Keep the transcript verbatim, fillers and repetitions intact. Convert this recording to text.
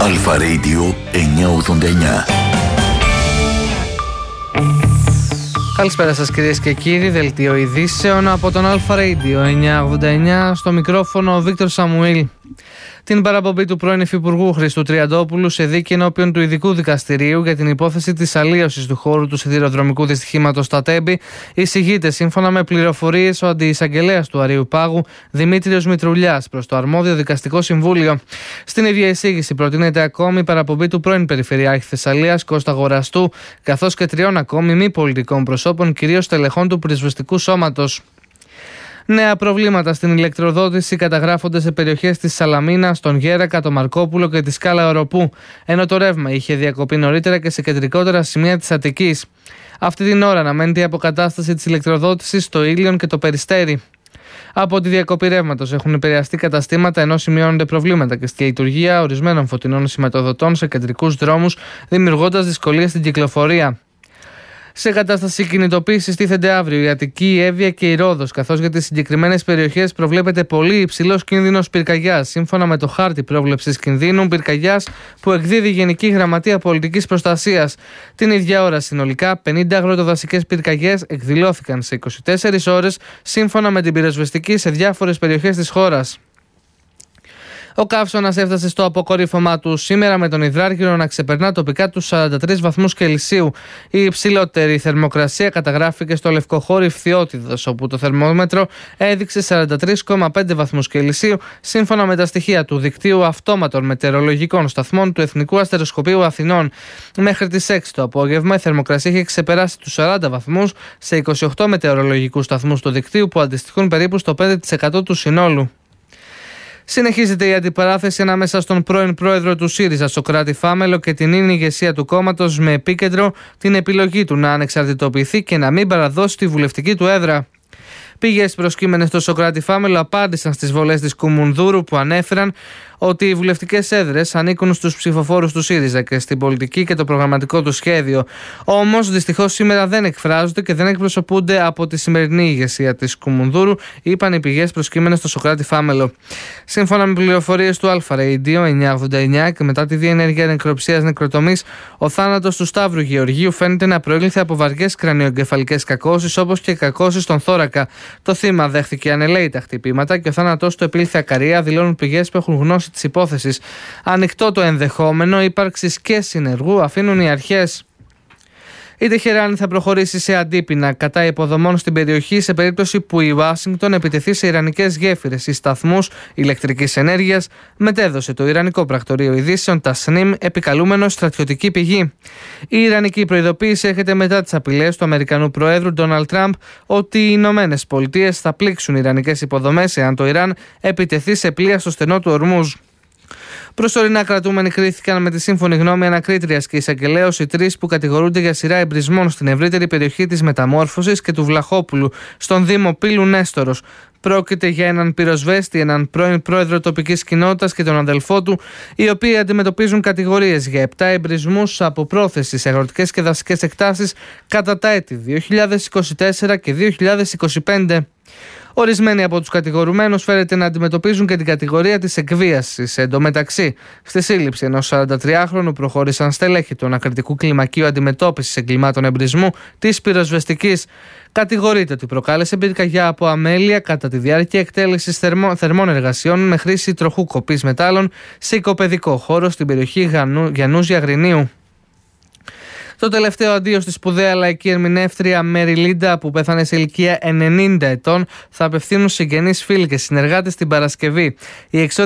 Αλφα Radio εννιακόσια ογδόντα εννιά. Καλησπέρα σας κυρίες και κύριοι, δελτίο ειδήσεων από τον Αλφα Radio εννιακόσια ογδόντα εννιά, στο μικρόφωνο ο Βίκτορ Σαμουήλ. Την παραπομπή του πρώην Υφυπουργού Χρήστου Τριαντόπουλου σε δίκη ενώπιον του Ειδικού Δικαστηρίου για την υπόθεση της αλλίωσης του χώρου του σιδηροδρομικού δυστυχήματος στα Τέμπη, εισηγείται σύμφωνα με πληροφορίες ο αντιεισαγγελέας του Αρείου Πάγου Δημήτριος Μητρουλιάς προς το αρμόδιο δικαστικό συμβούλιο. Στην ίδια εισήγηση προτείνεται ακόμη η παραπομπή του πρώην Περιφερειάρχη Θεσσαλίας Κώστα Γοραστού, καθώς και τριών ακόμη μη πολιτικών προσώπων, κυρίως τελεχών του πυροσβεστικού σώματος. Νέα προβλήματα στην ηλεκτροδότηση καταγράφονται σε περιοχές της Σαλαμίνας, τον Γέρακα, το Μαρκόπουλο και τη Σκάλα Οροπού, ενώ το ρεύμα είχε διακοπεί νωρίτερα και σε κεντρικότερα σημεία της Αττικής. Αυτή την ώρα αναμένεται η αποκατάσταση της ηλεκτροδότησης στο Ήλιον και το Περιστέρι. Από τη διακοπή ρεύματος έχουν επηρεαστεί καταστήματα, ενώ σημειώνονται προβλήματα και στη λειτουργία ορισμένων φωτεινών σηματοδοτών σε κεντρικούς δρόμους, δημιουργώντας δυσκολίες στην κυκλοφορία. Σε κατάσταση κινητοποίησης τίθενται αύριο η Αττική, η Εύβοια και η Ρόδος, καθώς για τις συγκεκριμένες περιοχές προβλέπεται πολύ υψηλός κίνδυνος πυρκαγιάς, σύμφωνα με το χάρτη πρόβλεψης κινδύνου πυρκαγιάς που εκδίδει η Γενική Γραμματεία Πολιτικής Προστασίας. Την ίδια ώρα, συνολικά πενήντα αγροτοδασικές πυρκαγιές εκδηλώθηκαν σε είκοσι τέσσερις ώρες, σύμφωνα με την πυροσβεστική σε διάφορες περιοχές της χώρας. Ο καύσωνας έφτασε στο αποκορύφωμά του σήμερα, με τον υδράργυρο να ξεπερνά τοπικά τους σαράντα τρεις βαθμούς Κελσίου. Η υψηλότερη θερμοκρασία καταγράφηκε στο Λευκοχώρι Φθιώτιδος, όπου το θερμόμετρο έδειξε σαράντα τρεις κόμμα πέντε βαθμούς Κελσίου, σύμφωνα με τα στοιχεία του δικτύου αυτόματων μετεωρολογικών σταθμών του Εθνικού Αστεροσκοπείου Αθηνών. Μέχρι τις έξι το απόγευμα η θερμοκρασία είχε ξεπεράσει τους σαράντα βαθμούς σε είκοσι οκτώ μετεωρολογικούς σταθμούς του δικτύου, που αντιστοιχούν περίπου στο πέντε τοις εκατό του συνόλου. Συνεχίζεται η αντιπαράθεση ανάμεσα στον πρώην πρόεδρο του ΣΥΡΙΖΑ, Σωκράτη Φάμελο, και την ίνη ηγεσία του κόμματος, με επίκεντρο την επιλογή του να ανεξαρτητοποιηθεί και να μην παραδώσει τη βουλευτική του έδρα. Πηγές προσκύμενες στο Σωκράτη Φάμελο απάντησαν στις βολές της Κουμουνδούρου, που ανέφεραν ότι οι βουλευτικές έδρες ανήκουν στους ψηφοφόρους του ΣΥΡΙΖΑ και στην πολιτική και το προγραμματικό του σχέδιο. Όμως, δυστυχώς σήμερα δεν εκφράζονται και δεν εκπροσωπούνται από τη σημερινή ηγεσία της Κουμουνδούρου, είπαν οι πηγές προσκύμενες στο Σωκράτη Φάμελο. Σύμφωνα με πληροφορίες του Αλφα Radio εννιακόσια ογδόντα εννιά, και μετά τη διενέργεια νεκροψίας νεκροτομής, ο θάνατος του Σταύρου Γεωργίου φαίνεται να προήλθε από βαριές κρανιογκεφαλικές κακώσεις, όπως και κακώσεις στον θώρακα. Το θύμα δέχθηκε ανελαίητα χτυπήματα και ο θάνατος του επήλθε ακαρία, δηλώνουν πηγές που έχουν γνώση της υπόθεσης. Ανοιχτό το ενδεχόμενο ύπαρξης και συνεργού αφήνουν οι αρχές. Η Τεχεράνη θα προχωρήσει σε αντίπεινα κατά υποδομών στην περιοχή σε περίπτωση που η Ουάσιγκτον επιτεθεί σε ιρανικές γέφυρες ή σταθμούς ηλεκτρικής ενέργειας, μετέδωσε το Ιρανικό Πρακτορείο Ειδήσεων Τασνίμ, επικαλούμενο στρατιωτική πηγή. Η Ιρανική προειδοποίηση έρχεται μετά τις απειλές του Αμερικανού Προέδρου Ντόναλντ Τραμπ ότι οι Ηνωμένες Πολιτείες θα πλήξουν ιρανικές υποδομές εάν το Ιράν επιτεθεί σε πλοία στο στενό του Ορμούζ. Προσωρινά κρατούμενοι κρίθηκαν με τη σύμφωνη γνώμη ανακρίτριας και εισαγγελέως οι τρεις που κατηγορούνται για σειρά εμπρισμών στην ευρύτερη περιοχή της Μεταμόρφωσης και του Βλαχόπουλου, στον Δήμο Πύλου Νέστορος. Πρόκειται για έναν πυροσβέστη, έναν πρώην πρόεδρο τοπικής κοινότητας και τον αδελφό του, οι οποίοι αντιμετωπίζουν κατηγορίες για επτά εμπρισμούς από πρόθεση σε αγροτικές και δασικές εκτάσεις κατά τα έτη δύο χιλιάδες είκοσι τέσσερα και δύο χιλιάδες είκοσι πέντε. Ορισμένοι από τους κατηγορουμένους φέρεται να αντιμετωπίζουν και την κατηγορία της εκβίασης. Εν τω μεταξύ, στη σύλληψη ενός σαραντατριάχρονου προχώρησαν στελέχη του ανακριτικού κλιμακίου αντιμετώπισης εγκλημάτων εμπρισμού της πυροσβεστικής. Κατηγορείται ότι προκάλεσε πυρκαγιά από αμέλεια κατά τη διάρκεια εκτέλεσης θερμό, θερμών εργασιών με χρήση τροχού κοπής μετάλλων σε οικοπαιδικό χώρο στην περιοχή Γιαννούζια Γρινίου. Το τελευταίο αντίο στη σπουδαία λαϊκή ερμηνεύτρια Μέρι Λίντα, που πέθανε σε ηλικία ενενήντα ετών, θα απευθύνουν συγγενείς, φίλοι και συνεργάτες την Παρασκευή. Η